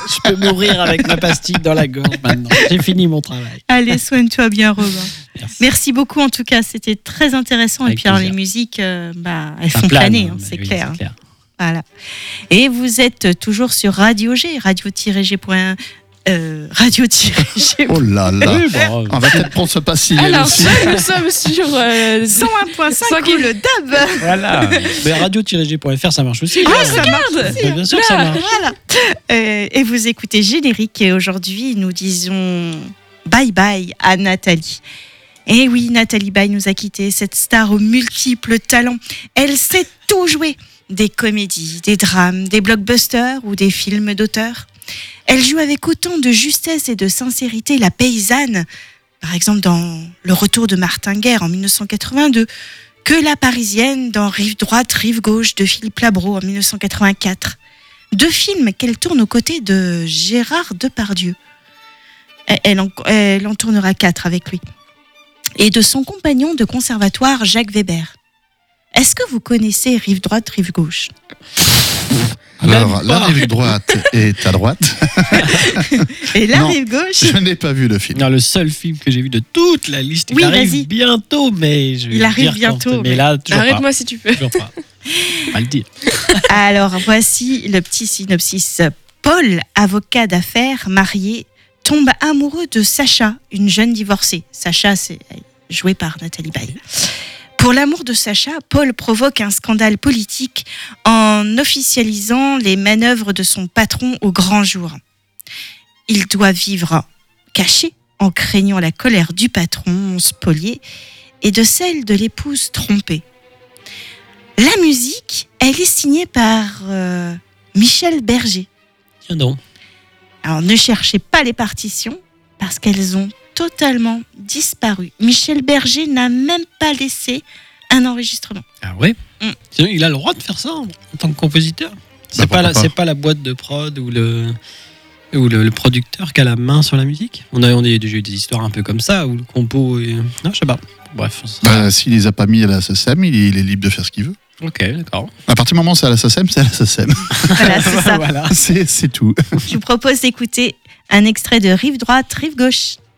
Je peux mourir avec ma pastille dans la gorge maintenant. J'ai fini mon travail. Allez, soigne-toi bien, Robin. Merci beaucoup en tout cas, c'était très intéressant. Avec et puis alors, plaisir. les musiques, elles Ça font plane, planer, hein, c'est oui, clair. Voilà. Et vous êtes toujours sur Radio G, radio-g. Radio-G. Oh là là. Oui, bon, On va peut-être prendre ce pastis. Alors, aussi. nous sommes sur 101.5 ou le DAB. voilà. Mais radio-g.fr, ça marche aussi. Ah, ça marche Mais bien sûr que ça marche. Voilà. Et vous écoutez Générique et aujourd'hui nous disons bye bye à Nathalie. Et oui, Nathalie Baye nous a quittés, cette star aux multiples talents. Elle sait tout jouer, des comédies, des drames, des blockbusters ou des films d'auteur. Elle joue avec autant de justesse et de sincérité la paysanne, par exemple dans Le Retour de Martin Guerre en 1982, que la parisienne dans Rive droite, Rive gauche de Philippe Labro en 1984. 2 films qu'elle tourne aux côtés de Gérard Depardieu. Elle en tournera 4 avec lui. Et de son compagnon de conservatoire Jacques Weber. Est-ce que vous connaissez Rive droite, Rive gauche ? Alors, la rive droite est à droite. Et la Non. Rive gauche, Je n'ai pas vu le film. Non, le seul film que j'ai vu de toute la liste, Oui, il arrive vas-y. bientôt, mais je vais Il arrive le dire bientôt, quand- mais mais- là, toujours Arrête-moi si tu peux. pas. Toujours pas. On va le dire. alors voici le petit synopsis. Paul, avocat d'affaires, marié, tombe amoureux de Sacha, une jeune divorcée. Sacha, c'est joué par Nathalie Baye. Pour l'amour de Sacha, Paul provoque un scandale politique en officialisant les manœuvres de son patron au grand jour. Il doit vivre caché en craignant la colère du patron spolié et de celle de l'épouse trompée. La musique, elle est signée par Michel Berger. Tiens donc. Alors ne cherchez pas les partitions parce qu'elles ont totalement disparu. Michel Berger n'a même pas laissé un enregistrement. Ah ouais. Mm. Sinon, il a le droit de faire ça en tant que compositeur. C'est pourquoi pas, pas. c'est pas la boîte de prod ou le producteur qui a la main sur la musique. On a déjà eu des histoires un peu comme ça où le compo est... Non, je sais pas. Bref. S'il les a pas mis à la SACEM, il est libre de faire ce qu'il veut. Ok, d'accord. À partir du moment où c'est à la SACEM, c'est à la SACEM. Voilà, c'est ça. Voilà. C'est tout. Je vous propose d'écouter un extrait de Rive droite, Rive gauche.